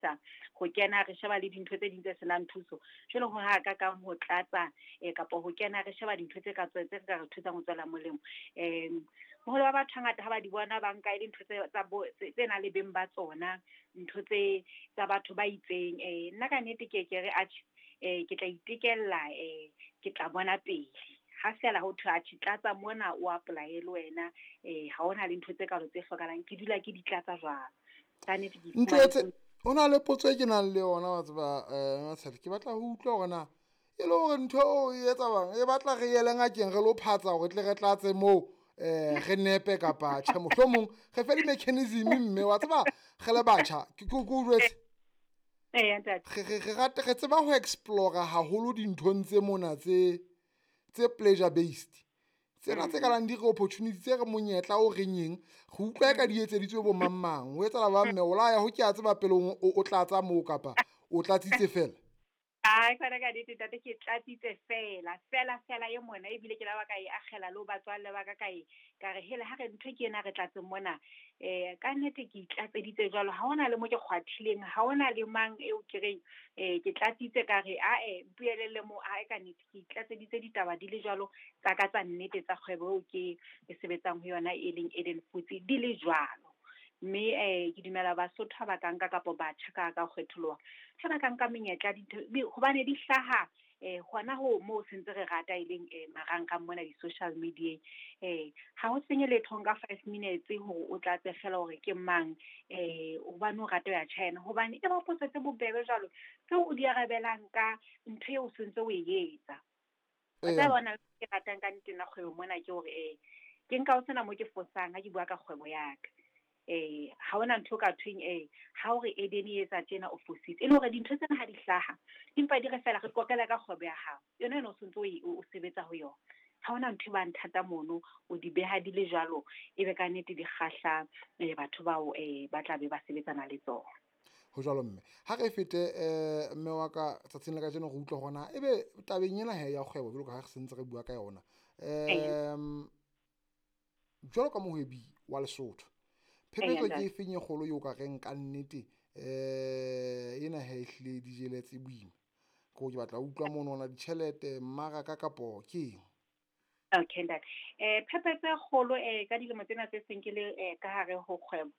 sebedisa ho kena re sheba le dintho tse ding tse senang thuso jwale ho ha ka ho tlatsa kapa ho kena re sheba dintho tse ka re thusang ho tswela molemo moholo wa batho hangata ha ba di bona ba nka ile ntho tse na le beng ba tsona ntho tsa batho ba itseng nna ka nnete ke re ke tla itekella ke tla bona pele ha fela ho thwa tlatsa mona o apply le wena ha hona le ntho tse kalo tse hlokahalang ke dula ke di tlatsa jwalo ka nnete ona le potso e ke nang le yona wa tseba Matshela ke batla ho utlwa hore na e le hore ntho e etsa bang e batla re yele ngakeng re lo phatsa hore tle re tlatse moo re nepe kapa tjhe mohlomong re fe di-mechanism mme wa tseba re le batjha ke jwetse re tseba ho explore haholo dinthong tse mona tse pleasure based tsena tse kalang di re opportunity tse re monyetla o renyeng go utlwa ka di etseditswe bo mamang o etsa ba mme o la ya ho ke a tseba pele o tlatsa moo kapa o tlatsitse fela fana ka dite tate ke tlatsitse fela ye mona ebile ke la ba ka e akgela le batswalle ba ka re hele ha re ntho ke ena re tlatseng mona ka nnete ke itlatseditse jwalo ha hona le mo ke kgwathileng ha hona le mang eo ke reng ke tlatsitse ka re puelele mo ka nnete ke itlatseditse ditaba di le jwalo tsa ka tsa nnete tsa kgwebo eo ke sebetsang ho yona e leng Eden Foods di le jwalo mme ke dumela Basotho ba ka nka kapo batjha ka kgetholoha ha ba ka nka menyetla hobane di hlaha hona ho mo sentse re rata ileng marangrang mona di-social media ha ho senye letho nka 5 minutes hore o tlatse fela hore ke mang hobane o rata ya China hobane e ba potse bobebe jwalo ke o di arabelang ka ntho eo sentse o e etsa tsa bona ke ratang ka ntena kgwebo mona ke hore ke nka o sena mo ke fosang ha ke bua ka kgwebo ya ka ha hona ntho ka thweng ha hore Eden e etsa tjena o fositse e le hore dintho tsena ha di hlaha empa di re fela re kokela ka kgwebo ya hao yona eno sontse o sebetsa ho yona ha hona ntho ba nthata mono o di beha di le jwalo ebe ka nnete di kgahla batho bao ba tla be ba sebetsana le tsona ho jwalo mme ha re fete mme wa ka tsatsing le ka jeno go utlwa gona ebe tabeng ena he ya kgwebo jalo ka ha re sentse re bua ka yona jwalo ka mohwebi wa Lesotho phephetso ke efeng e kgolo yo ka reng ka nnete ena he ehlile di jeletse boima go ke batla utlwa mono ona ditjhelete mmaraka kapo ke eng okay nda phephetso e kgolo ka dilemo tsena tse seng ke le ka hare ho kgwebo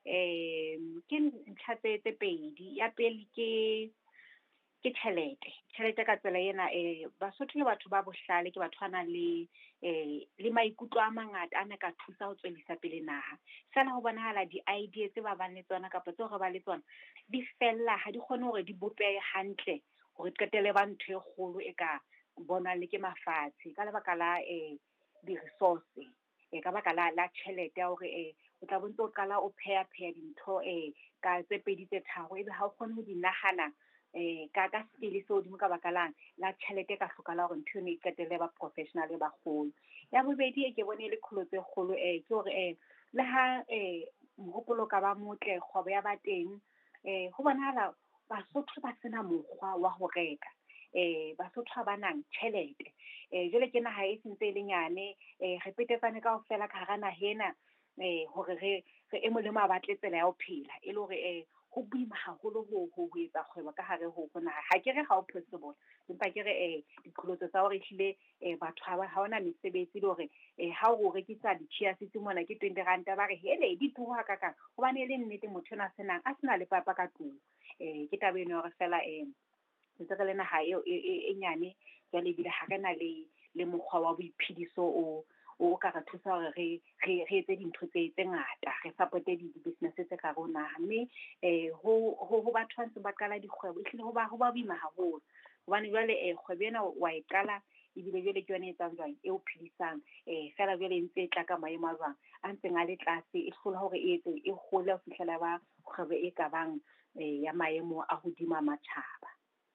ke ntlha tse pedi ya pele ke tjhelete ka tsela ena Basotho le batho ba bohlale ke batho ana le maikutlo a mangata ana ka thusa ho tswelisa pele naha fela ho bonahala di-idea tse ba bang le tsona kapa tse re ba le tsona di fella ha di kgone hore di bopehe hantle hore qetele ba ntho e kgolo e ka bona le ke mafatshe ka lebaka la di-resource ka baka la tjhelete ya hore o tla bontse o qala o pheha dintho ka tse pedi tse tharo ebe ha o kgone ho di nahana ka skill se hodimo ka baka la tjhelete ka hlokahala hore ntho e qetelle ba professional ba kgolo ya bobedi ke bone le kholo tse kgolo ke hore le ha mohopolo ka ba motle kgwebo ya ba teng ho bonahala Basotho ba sena mokgwa wa ho reka Basotho ba nang tjhelete jwale ke naha e sentse e le nyane re petetsane kaofela ka hara nahena hore re molemo a batle tsela ya ho phela e le hore ho boima haholo ho etsa kgwebo ka hare ho naha ha ke re ha o possible empa ke re diqholotso tsa hore ehlile batho ha hona mesebetsi le hore ha o rekisa di-chia seats mona ke 20 ranta ba re hele di turu ha kakang hobane le nnete motho na senang a sena le papa ka tlung ke taba eno hore fela ntse re le naha e nyane jwale ebile ha re na le mokgwa wa boiphediso o ka re thusa hore re etse dintho tse ngata re supporte di-business tse ka rona mme ho batho ba ntse ba qala dikgwebo ehlile ho ba boima haholo hobane jwale kgwebo ena wa e qala ebile jwale ke yona e etsang jwang e o phedisang fela jwale ntse e tla ka maemo a jwang a ntseng a le tlase e hlola hore e gole ho fihlela ba kgwebo e ka bang ya maemo a hodima matjhaba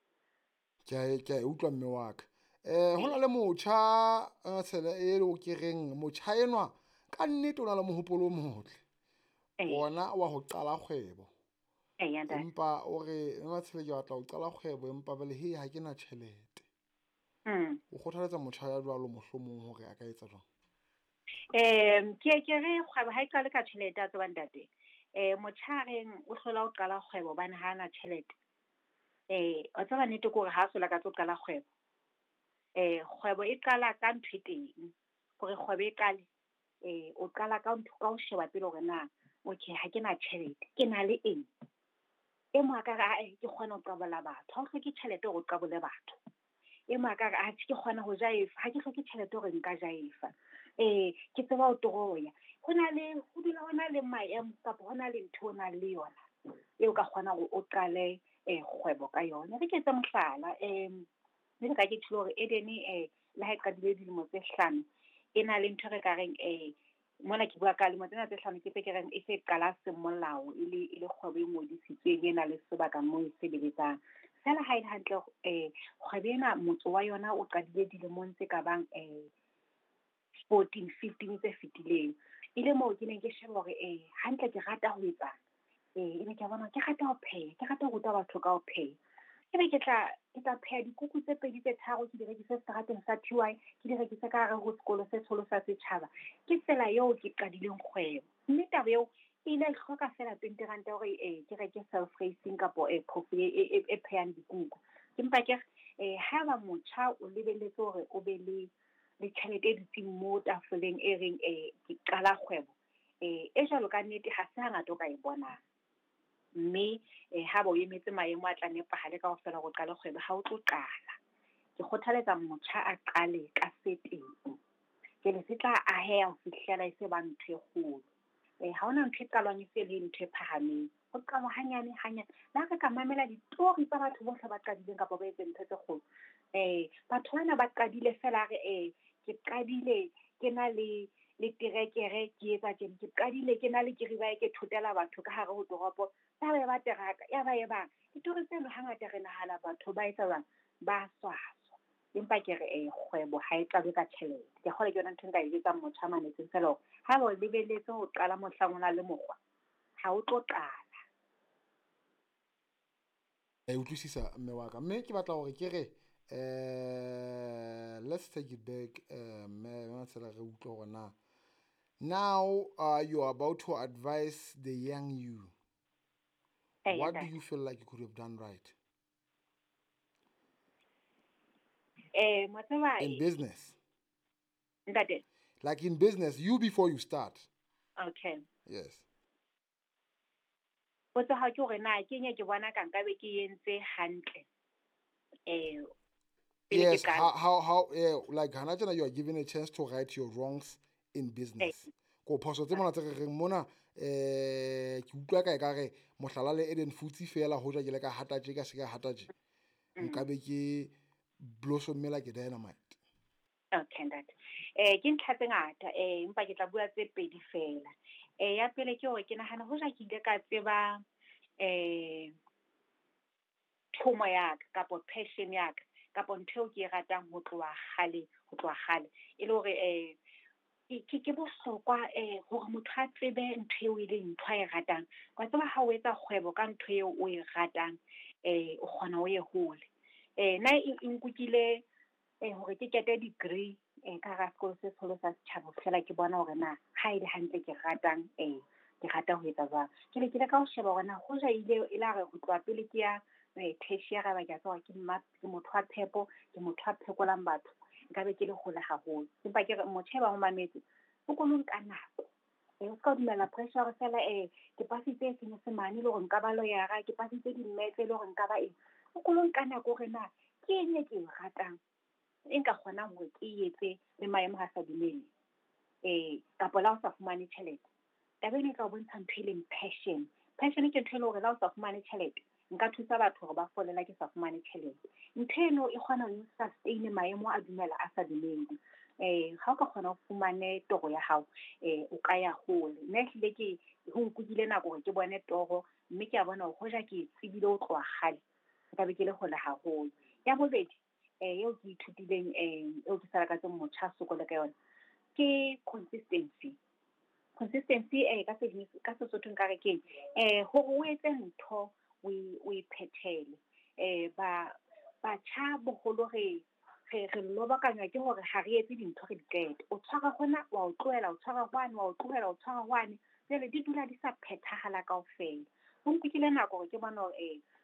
ke a utlwa mme wa ka ho na le motjha tsela e le ke reng motjha enwa ka nnete o na le mohopolo o motle ona wa ho qala kgwebo empa o re Matshele ke batla ho qala kgwebo empa bale ha ke na tjhelete o kgothaletsa motjha ya jwalo mohlomong hore a ka etsa jwang ke re kgwebo ha e qale ka tjhelete a tsebang ntate motjhareng o hlola o qala kgwebo bane ha ana tjhelete o tsaba nnete gore ha sola ka tlo qala kgwebo kgwebo e qala ka ntho e teng gore kgwebo e qale o qala ka ntho ka o sheba pele gore na okay ha ke na tjhelete ke na le eng e mo ka ga ke kgona ho qabola batho ha o hloke tjhelete gore o qabole batho e mo ka ga ke kgona ho jaifa ha ke hloke tjhelete gore nka jaifa ke tseba ho toroya ho dula hona le maemo kapa hona le ntho ona le yona e o ka kgona gore o qale kgwebo ka yona re ke tse mohlala mme ka ke tshilo gore Edene le ha e qadile dilemo tse 5 e na le ntho re ka reng mona ke bua ka le motena tse 5 ke tse ke reng e se qala semolao e le kgwebo e ngodisitsweng e na le sebaka moo e sebeletsang fela ha ile hantle kgwebo ena motho wa yona o qadile dilemong tse ka bang 14 15 tse fetileng ile moo ke neng ke sheba gore hantle ke rata ho etsa ene ke bona ke rata ho pheha ke rata ho ruta batho ka ho pheha ebe ke tla pheha dikuku tse 2 tse 3 ke di rekise seterateng sa TY ke di rekise ka gare ho sekolo se tsholo sa setjhaba ke tsela eo ke qadileng kgwebo mme taba eo ile hloka fela 20 rand hore ke reke self racing kapo coffee e phehang dikuku empa ke ha ba motjha o lebelletse hore o be le tjhelete e ditseng mo tafoleng e reng ke qala kgwebo e jalo ka nnete ha se hangata o ka e bonang mme ha ba o emetse maemo a tla nepagale ka go fela go qala kgwebo ha o tlo qala ke kgothaletsa motjha a qale ka seteng ke le se tla ahea ho fihlela e se ba ntho e kgolo ha ona ntho e qalwang e se le ntho e phahameng go qala hanyane la ka mamela ditori tsa batho bohle ba qadileng kapa ba etse ntho tse kgolo batho bana ba qadile fela re ke qadile ke na le terekere ke etsa ke qadile ke na le kiriba ke thotela batho ka hare ho toropo ba ba teraka ya ba ditori tseno hangata re nahala batho ba etsa bang ba swaswa empa ke re kgwebo ha e qalwe ka tjhelete ke kgole ke yona ntho nka e etsang motjha manetseng fela ha ba lebelletse ho qala mohlang ona le mokgwa ha o tlo qala utlwisisa mme wa ka mme ke batla gore ke re let's take it back mme tsela re utlwa gore na now you are about to advise the young you what do you feel like you could have done right in business like in business you before you start okay yes botsa ha ke gore na ke nye ke bona ka nka be ke yentse hantle yes how like hana you are given a chance to right your wrongs in business go phoso tse mona tse re reng mona ke utlwa ka re mohlala le Eden Futsi fela ho ja ke le ka hatatje ka se ka hatatje nka be ke blossom mela ke dynamite okay that ke ntla tse ngata empa ke tla bua tse 2 fela ya pele ke hore ke nahana ho ja ke ile ka tseba thomo ya ka kapo passion ya ka kapo ntho ke e ratang ho tloha gale e le hore ke bohlokwa hore motho a tsebe ntho eo e leng ntho e ratang wa tseba ha o etsa kgwebo ka ntho eo o e ratang o kgona o ye hole na inkukile hore ke kete degree ka ga sekolo se tsholo sa setjhaba fela ke bona hore na ha ile hantle ke ratang ke rata ho etsa jwang ke le ka ho sheba hore na ho ja ile e la re ho tloha pele ke ya tertiary ba ke tswa ke motho wa phepo ke motho wa phekolang batho nka be ke le hole haholo empa ke motho ba mo mametse o kolong ka nako o ska dumela pressure fela ke pasitse sengwe se mane le gore nka ba loyara ke pasitse dimmetse le gore nka ba o kolong ka nako gore na ke eng ke ratang nka kgona hore ke etse le maemo a sa dumele kapo la o sa fumane tjhelete tabeng e ka bontsha ntho e leng passion ke ntho e le hore la o sa fumane tjhelete nka thusa batho hore ba folela ke sa fumane tjhelete ntho eno e kgona ho sustain maemo a dumela a sa dumele ha o ka kgona ho fumane toro ya hao o ka ya hole nna hlile ke ho nkukile nako hore ke bone toro mme ke a bona hore hoja ke tsebile o tloha gale ka be ke le hole haholo ya bobedi eo ke ithutileng eo ke sa lakatseng motjha sokole ka yona ke consistency ka Sesotho nka re keng hore o etse ntho o iphethele batjha boholo re lobakanywa ke hore ha re etse dintho re di qete o tshwara hona wa o tlohela o tshwara hwane wa o tlohela o tshwara hwane jwale di dula di sa phethahala kaofela. Ho nkile nako hore ke bona hore